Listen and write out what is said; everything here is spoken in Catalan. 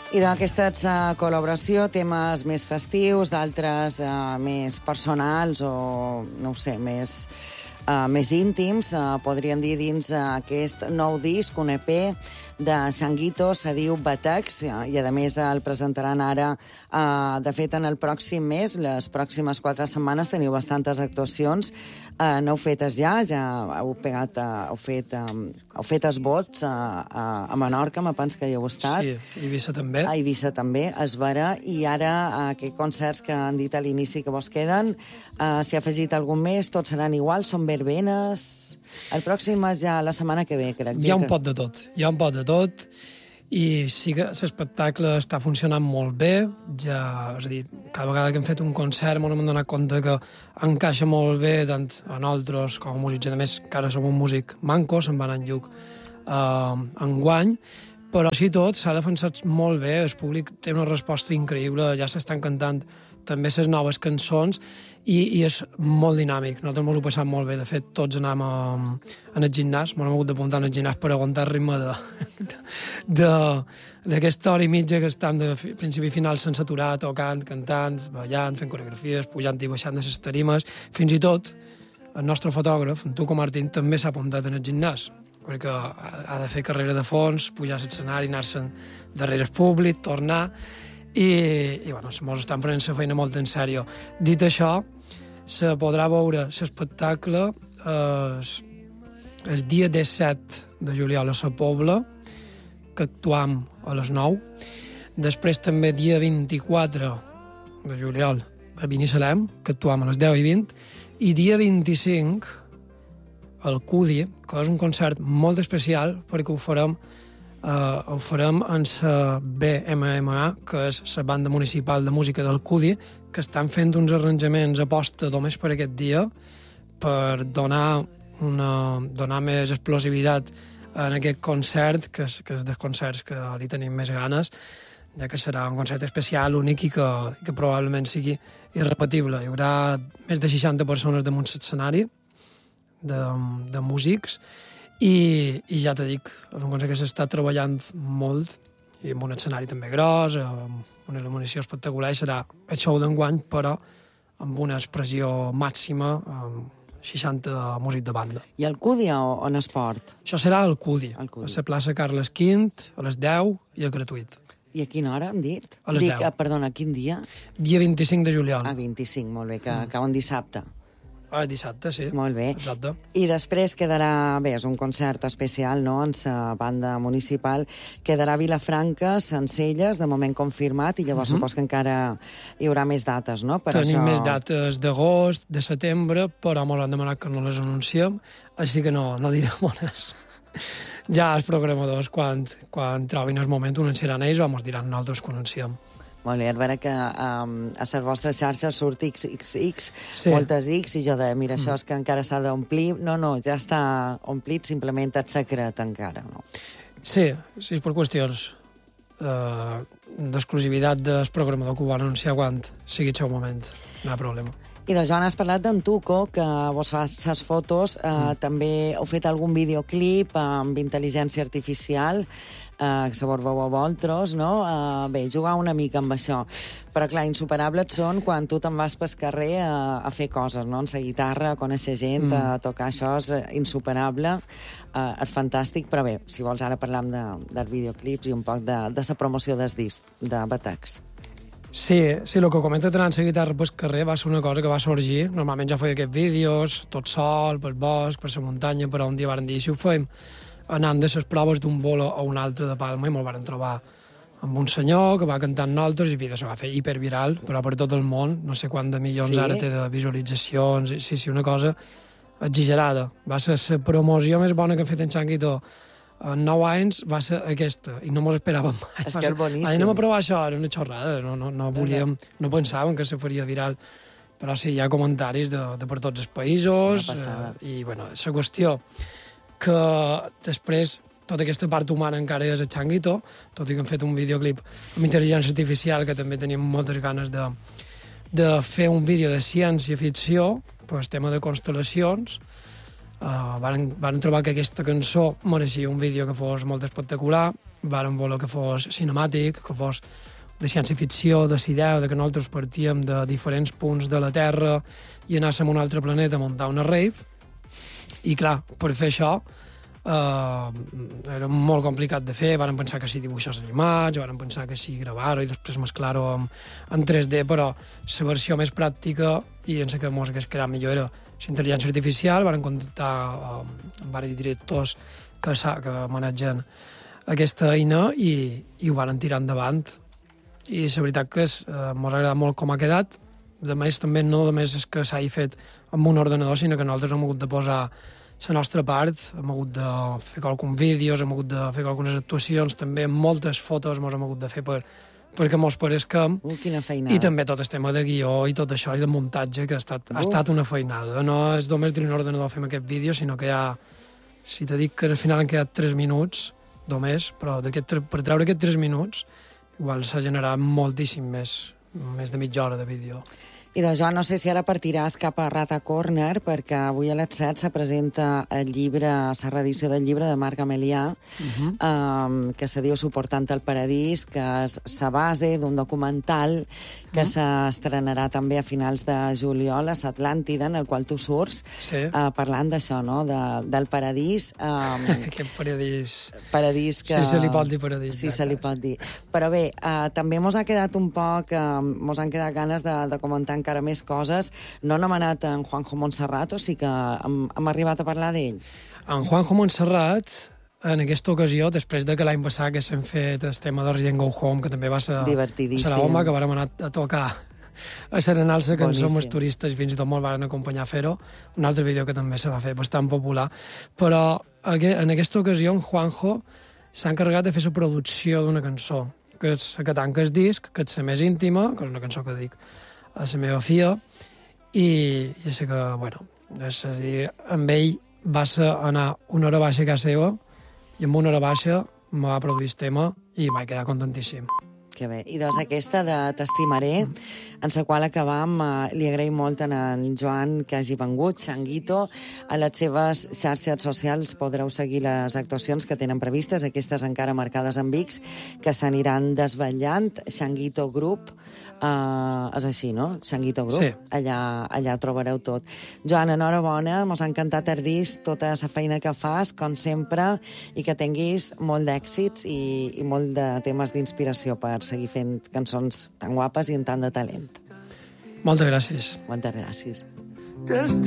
I d'aquestes col·laboració, temes més festius, d'altres més personals o, no ho sé, més íntims, podríem dir dins aquest nou disc, un EP de Changuito, se diu Batecs, i a més el presentaran ara, de fet en el pròxim mes, les pròximes 4 setmanes teniu bastantes actuacions, no heu fetes ja heu fet esbots a Menorca, me penso que hi heu estat. Sí, a Eivissa també. A Eivissa també, es verà, i ara aquests concerts que han dit a l'inici que vos queden, s'hi ha afegit algun més, tots seran iguals, són verbenes... El pròxim és ja la setmana que ve, crec. Hi ha un pot de tot, i sí que l'espectacle està funcionant molt bé, ja, és a dir, cada vegada que hem fet un concert m'hem donat compte que encaixa molt bé tant a nosaltres com a músics, a més que ara som un músic manco, se'n va anar en Lluc enguany, però així tot s'ha defensat molt bé, el públic té una resposta increïble, ja s'estan cantant també les noves cançons i és molt dinàmic. Nosaltres ens ho passam molt bé. De fet, tots anàvem en el gimnàs, m'hem hagut d'apuntar en el gimnàs per aguantar el ritme d'aquesta hora i mitja que estan de principi i final sense aturar, tocant, cantant, ballant, fent coreografies, pujant i baixant de les tarimes. Fins i tot el nostre fotògraf, en Tuco Martín, també s'ha apuntat en el gimnàs, perquè ha de fer carrera de fons, pujar a l'escenari, anar-se'n darrere el públic, tornar... I bueno, molts estan prenent la feina molt en sèrio. Dit això, se podrà veure l'espectacle el dia 17 de juliol a la Pobla, que actuam a les 9. Després també dia 24 de juliol a Binissalem, que actuam a les 10 i 20. I dia 25 al Cudi, que és un concert molt especial perquè ho farem en la BMMA, que és la banda municipal de música del Cudi, que estan fent uns arranjaments a posta només per aquest dia per donar més explosivitat en aquest concert, que és dels concerts que li tenim més ganes, ja que serà un concert especial, únic i que probablement sigui irrepetible. Hi haurà més de 60 persones damunt l'escenari de músics, i ja t'he dit, és un concert que s'està treballant molt, i amb un escenari també gros, amb una il·luminació espectacular, i serà el show d'enguany, però amb una expressió màxima, amb 60 músics de banda. I el Cudi on es port? Això serà al Cudi, a la plaça Carles V, a les 10 i a gratuït. I a quina hora, han dit? A les 10. Perdona, quin dia? Dia 25 de juliol. 25, molt bé, que cau en dissabte. Dissabte, sí. Molt bé. Exacte. I després quedarà, bé, és un concert especial, no?, en la banda municipal. Quedarà a Vilafranca, Sencelles, de moment confirmat, i llavors supos que encara hi haurà més dates, no? Tenim més dates d'agost, de setembre, però ens han demanat que no les anunciem, així que no direm ones. Ja els programadors, quan trobin el moment, ho anunciaran ells o ens diran nosaltres que ho anunciem. Molt bé, a veure que a les vostres xarxes surt XXX, sí. Moltes X, i jo de, mira, això és que encara s'ha d'omplir. No, ja està omplit, simplement et secret encara, no? Sí, és per qüestions d'exclusivitat del programador que ho va anunciar quan sigui el seu moment, no hi ha problema. I de Joan, has parlat d'en Tuco, que vos fa les fotos, també heu fet algun videoclip amb intel·ligència artificial, que se vos veu a vosaltres, no? Bé, jugar una mica amb això. Però, clar, insuperables són quan tu te'n vas pel carrer a fer coses, no? En la guitarra, a conèixer gent, a tocar, això és insuperable, és fantàstic, però bé, si vols ara parlam dels videoclips i un poc de la promoció dels discs de Batecs. Sí, el que comenta anant la guitarra pel carrer va ser una cosa que va sorgir. Normalment ja feia aquests vídeos, tot sol, pel bosc, per la muntanya, però un dia varen dir, si ho fèiem anant de les proves d'un bolo a un altre de Palma, i me'l varen trobar amb un senyor que va cantar amb nosaltres, i el vídeo se va fer hiperviral, però per tot el món, no sé quant de milions ara té de visualitzacions, sí, una cosa exagerada. Va ser la promoció més bona que ha fet en Changuito en 9 anys, va ser aquesta, i no mos esperàvem mai. És que és boníssim. Anem a provar això, era una xorrada, no volíem, no pensàvem que se faria viral, però sí, hi ha comentaris de per tots els països, i bueno, la qüestió que després tota aquesta part humana encara és el Changuito, tot i que hem fet un videoclip amb intel·ligència artificial, que també teníem moltes ganes de fer un vídeo de ciència-ficció, pues, tema de constel·lacions, Varen trobar que aquesta cançó mereixia un vídeo que fos molt espectacular, varen voler que fos cinemàtic, que fos de ciència-ficció, de idea que nosaltres partíem de diferents punts de la Terra i anàssim a un altre planeta a muntar una rave. I clar, per fer això era molt complicat de fer, varen pensar que si dibuixos animats, varen pensar que si gravar-ho i després mesclar-ho en 3D, però la versió més pràctica i en la que ens hagués quedat millor era l'intel·ligència artificial. Varen contactar amb diversos directors que manegen aquesta eina i ho varen tirar endavant. I la veritat que m'ha agradat molt com ha quedat. A més, també no només és que s'hagi fet amb un ordenador, sinó que nosaltres hem hagut de posar la nostra part, hem hagut de fer alguns vídeos, hem hagut de fer algunes actuacions, també moltes fotos hem hagut de fer perquè mos pareixem. Quina feinada. I també tot el tema de guió i tot això, i de muntatge, que ha estat una feinada. No és només dir un ordenador fem aquest vídeo, sinó que si te dic que al final han quedat 3 minuts, només, però per treure aquests 3 minuts igual s'ha generat moltíssim més de mitja hora de vídeo. I doncs, Joan, no sé si ara partiràs cap a Rata Corner, perquè avui a les 7 se presenta el llibre, la reedició del llibre de Marc Amelià, que se diu Suportant el Paradís, que és la base d'un documental que s'estrenarà també a finals de juliol a l'Atlàntida, en el qual tu surts, parlant d'això, no?, del paradís. Aquest paradís... Paradís que... Sí, se li pot dir paradís. Sí, se li pot dir. Però bé, també mos ha quedat un poc... mos han quedat ganes de comentar encara més coses. No hem anomenat en Juanjo Montserrat, o sí que hem arribat a parlar d'ell? En Juanjo Montserrat, en aquesta ocasió, després de que l'any passat que s'han fet el tema de Reading Go Home, que també va ser divertidíssim, la bomba, que vàrem anar a tocar a serenar-se, que som els turistes, fins i tot molt van acompanyar a fer-ho. Un altre vídeo que també se va fer bastant popular. Però en aquesta ocasió en Juanjo s'ha encarregat de fer la producció d'una cançó, que és la que tanca el disc, que és la més íntima, que és una cançó que dic a la meva filla, i ja sé que, bueno, és a dir, amb ell va anar una hora baixa a casa seva i amb una hora baixa me va produir el tema i m'he quedat contentíssim. Que bé. I doncs aquesta de T'estimaré, en la qual acabam, li agraïm molt a en Joan que hagi vengut, Changuito. A les seves xarxes socials podreu seguir les actuacions que tenen previstes, aquestes encara marcades amb X, que s'aniran desvetllant. Changuito Group, és així, no? Changuito Group. Sí. Allà trobareu tot. Joan, enhorabona, mos ha encantat el disc, tota la feina que fas, com sempre, i que tinguis molt d'èxits i molt de temes d'inspiració per seguir fent cançons tan guapes i amb tant de talent. Moltes gràcies. Moltes gràcies.